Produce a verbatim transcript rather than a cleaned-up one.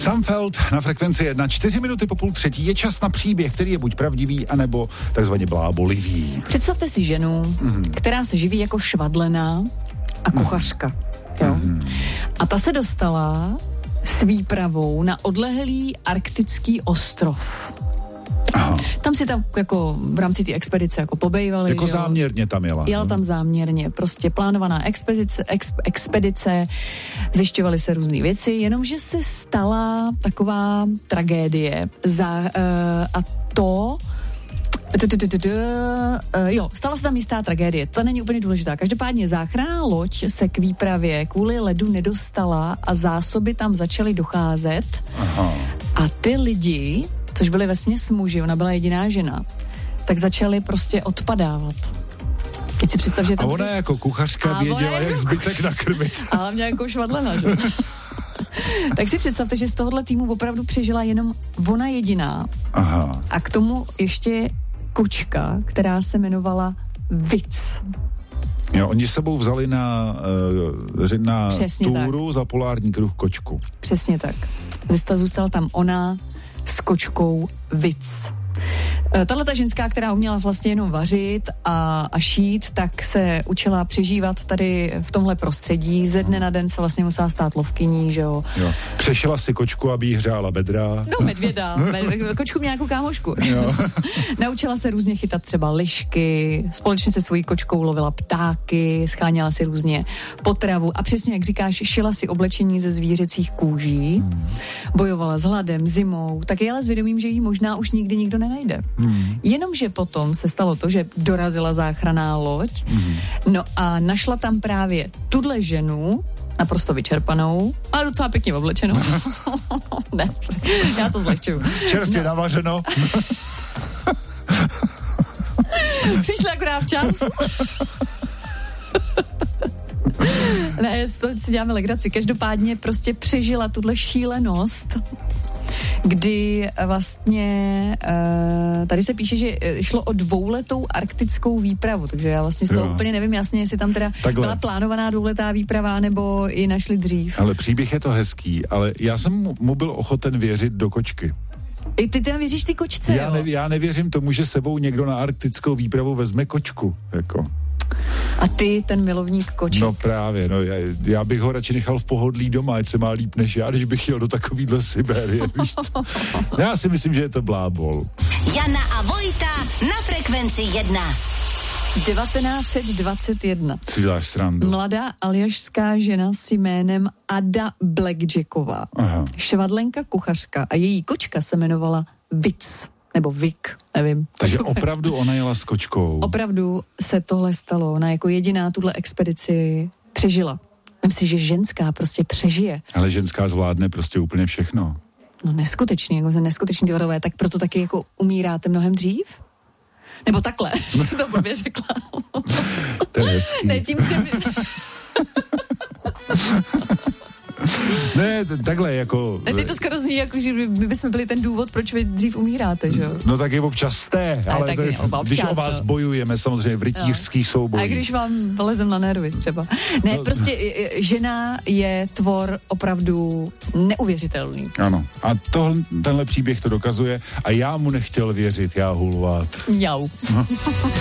Sam Feld na frekvenci jedna, čtyři minuty po půl třetí. Je čas na příběh, který je buď pravdivý, anebo takzvaně blábolivý. Představte si ženu, mm-hmm. která se živí jako švadlená a kuchařka. Mm-hmm. Jo? Mm-hmm. A ta se dostala s výpravou na odlehlý arktický ostrov. Aha. Tam si tam jako v rámci té expedice jako pobejvali. Jako že? záměrně tam jela. Jela tam záměrně, prostě plánovaná expedice, ex, expedice, zjišťovaly se různé věci, jenomže se stala taková tragédie. Za, uh, a to... Jo, stala se tam jistá tragédie, to není úplně důležitá. Každopádně záchranná loď se k výpravě kvůli ledu nedostala a zásoby tam začaly docházet. Aha. A ty lidi, což byli vesměs muži, ona byla jediná žena, tak začaly prostě odpadávat. Teď si představ, že tam a ona jsi... jako kuchařka věděla, jak zbytek nakrmit. A hlavně jako švadlena, že? Tak si představte, že z tohohle týmu opravdu přežila jenom ona jediná. Aha. A k tomu ještě kočka, která se jmenovala Vic. Jo, oni s sebou vzali na, uh, na túru tak. Za polární kruh kočku. Přesně tak. Zůstala, zůstala tam ona s kočkou Vic. Tahle ta ženská, která uměla vlastně jenom vařit a, a šít, tak se učila přežívat tady v tomhle prostředí. Ze dne na den se vlastně musela stát lovkyní, že jo. jo. Přešila si kočku, aby jí hřála bedra. No, medvěda. Med, kočku měla nějakou kámošku. Naučila se různě chytat třeba lišky, společně se svojí kočkou lovila ptáky, scháněla si různě potravu a přesně, jak říkáš, šila si oblečení ze zvířecích kůží, hmm. bojovala s hladem, zimou, tak je ale s vědomím, že jí možná už nikdy nikdo nenajde. Hmm. Jenomže potom se stalo to, že dorazila záchranná loď, hmm. no a našla tam právě tuhle ženu, naprosto vyčerpanou, ale docela pěkně oblečenou. Ne, já to zlehčuju. Čerstvě no. navařeno. Přišla akorát včas. Ne, to si děláme legraci. Každopádně prostě přežila tuhle šílenost, kdy vlastně uh, tady se píše, že šlo o dvouletou arktickou výpravu, takže já vlastně z toho jo. úplně nevím jasně, jestli tam teda Takhle. byla plánovaná dvouletá výprava, nebo ji našli dřív. Ale příběh je to hezký, ale já jsem mu, mu byl ochoten věřit do kočky. I ty teda věříš ty kočce, já, ne, já nevěřím tomu, že sebou někdo na arktickou výpravu vezme kočku, jako... A ty, ten milovník koček. No právě, no já, já bych ho radši nechal v pohodlí doma, ať se má líp než já, když bych jel do takovýhle Sibérie, víš co? Já si myslím, že je to blábol. Jana a Vojta na frekvenci jedna. devatenáct dvacet jedna. Si děláš srandu. Mladá aljašská žena s jménem Ada Blackjacková. Aha. Švadlenka kuchařka a její kočka se jmenovala Vic. Nebo Vik, nevím. Takže opravdu ona jela s kočkou. Opravdu se tohle stalo. Ona jako jediná tuhle expedici přežila. Myslím si, že ženská prostě přežije. Ale ženská zvládne prostě úplně všechno. No neskutečný, jako neskutečný tvorové, tak proto taky jako umíráte mnohem dřív? Nebo takhle, to blbě řekla. To je hezký. Ne, tím chci... Ne, t- takhle jako... Ne, ty to skoro zní jako, že my bychom byli ten důvod, proč vy dřív umíráte, že jo? No tak je občas jste, ale, ale to je, občas, když o vás no. bojujeme samozřejmě v rytířských no. soubojích. A když vám lezem na nervy třeba. Ne, no. prostě žena je tvor opravdu neuvěřitelný. Ano. A tohle, tenhle příběh to dokazuje a já mu nechtěl věřit, já hulvát. Mňau. No.